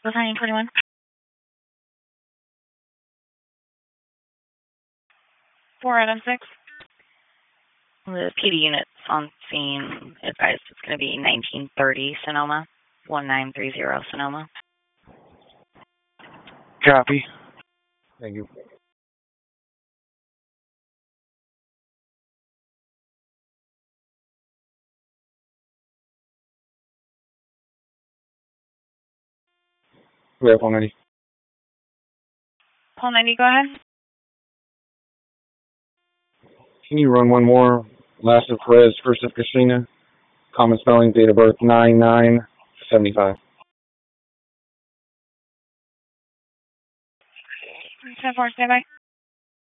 Battalion 21. Four out of 6. The PD units on scene advised it's going to be 1930 Sonoma, 1930 Sonoma. Copy. Thank you. We have 190. Paul 90, go ahead. Can you run one more? Last of Perez, first of Casina. Common spelling, date of birth 9975. 10-4, stay by.